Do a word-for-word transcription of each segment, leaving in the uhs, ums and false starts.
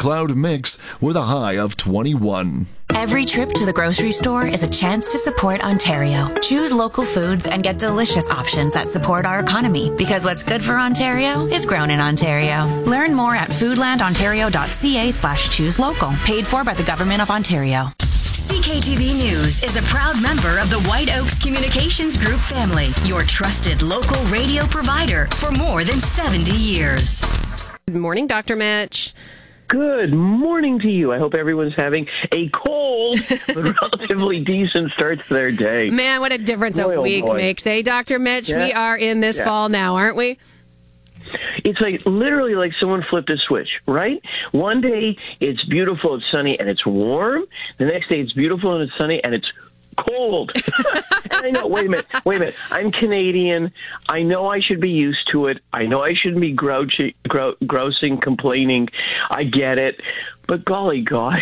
cloud mix with a high of twenty-one. Every trip to the grocery store is a chance to support Ontario. Choose local foods and get delicious options that support our economy, because what's good for Ontario is grown in Ontario. Learn more at foodlandontario.ca slash choose local. Paid for by the Government of Ontario. C K T V News is a proud member of the White Oaks Communications Group family, your trusted local radio provider for more than seventy years. Good morning, Doctor Mitch. Good morning to you. I hope everyone's having a cold but relatively decent start to their day. Man, what a difference boy, a week oh makes, eh, Doctor Mitch? Yeah. We are in this yeah. fall now, aren't we? It's like literally like someone flipped a switch, right? One day it's beautiful, it's sunny, and it's warm. The next day it's beautiful and it's sunny and it's cold. And I know, wait a minute, wait a minute. I'm Canadian. I know I should be used to it. I know I shouldn't be grouchy, gro- grousing, complaining. I get it. But golly gosh.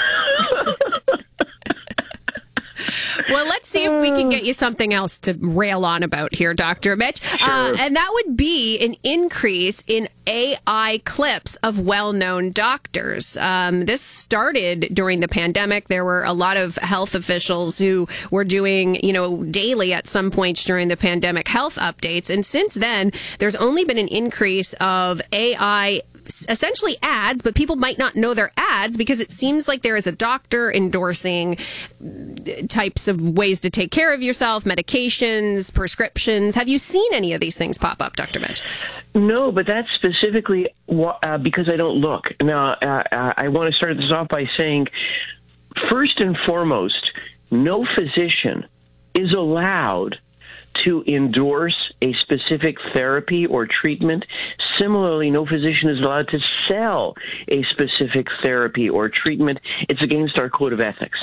Well, let's see if we can get you something else to rail on about here, Doctor Mitch. Sure. Uh, and that would be an increase in A I clips of well-known doctors. Um, this started during the pandemic. There were a lot of health officials who were doing, you know, daily at some points during the pandemic health updates. And since then, there's only been an increase of A I essentially ads, but people might not know they're ads because it seems like there is a doctor endorsing types of ways to take care of yourself, medications, prescriptions. Have you seen any of these things pop up, Doctor Mitch? No, but that's specifically uh, because I don't look. Now, uh, I want to start this off by saying, first and foremost, no physician is allowed to endorse a specific therapy or treatment. Similarly, no physician is allowed to sell a specific therapy or treatment. It's against our code of ethics.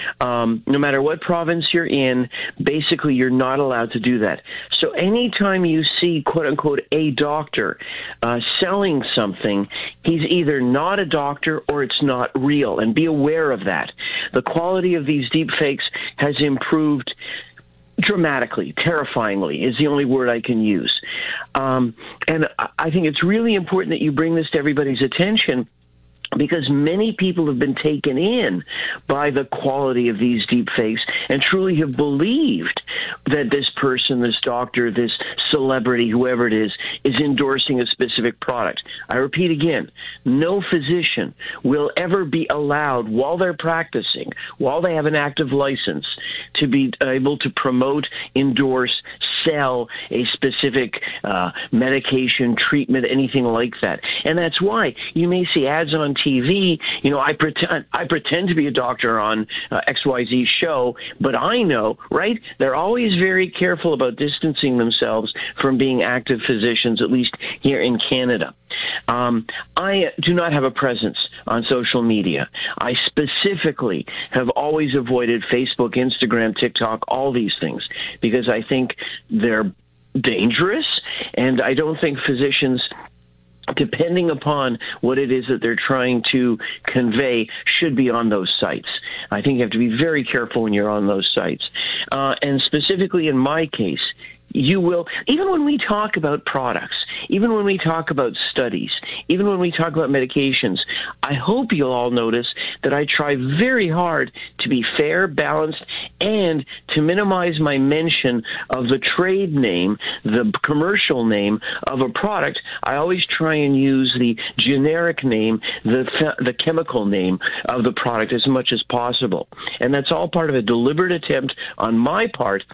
Um, no matter what province you're in, basically you're not allowed to do that. So anytime you see, quote unquote, a doctor uh, selling something, he's either not a doctor or it's not real. And be aware of that. The quality of these deep fakes has improved dramatically, terrifyingly is the only word I can use. Um, and I think it's really important that you bring this to everybody's attention, because many people have been taken in by the quality of these deep fakes and truly have believed that this person, this doctor, this celebrity, whoever it is, is endorsing a specific product. I repeat again, no physician will ever be allowed, while they're practicing, while they have an active license, to be able to promote, endorse, sell a specific uh, medication, treatment, anything like that. And that's why you may see ads on T V. You know, I pretend I pretend to be a doctor on uh, X Y Z show, but I know, right? They're always very careful about distancing themselves from being active physicians, at least here in Canada. Um, I do not have a presence on social media. I specifically have always avoided Facebook, Instagram, TikTok, all these things, because I think they're dangerous, and I don't think physicians, depending upon what it is that they're trying to convey, should be on those sites. I think you have to be very careful when you're on those sites. Uh, and specifically in my case, you will, even when we talk about products, even when we talk about studies, even when we talk about medications, I hope you'll all notice that I try very hard to be fair, balanced, and to minimize my mention of the trade name, the commercial name of a product. I always try and use the generic name, the the chemical name of the product as much as possible. And that's all part of a deliberate attempt on my part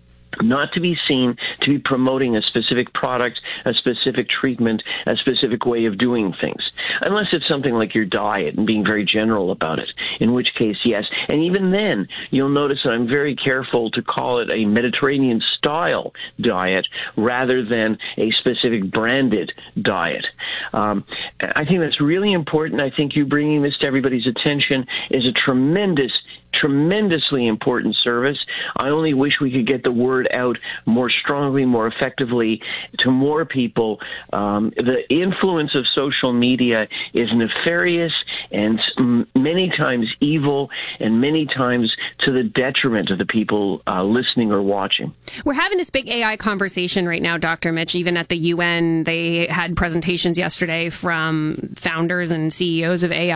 not to be seen to be promoting a specific product, a specific treatment, a specific way of doing things. Unless it's something like your diet and being very general about it, in which case, yes. And even then, you'll notice that I'm very careful to call it a Mediterranean-style diet rather than a specific branded diet. Um, I think that's really important. I think you bringing this to everybody's attention is a tremendous tremendously important service. I only wish we could get the word out more strongly, more effectively to more people. Um, the influence of social media is nefarious and many times evil and many times to the detriment of the people uh, listening or watching. We're having this big A I conversation right now, Doctor Mitch. Even at the U N, they had presentations yesterday from founders and C E Os of A I.